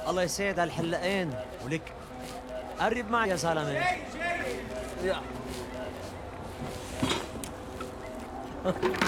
الله يسعد هالحلاقين ولك. قرب معي يا زلمه. يا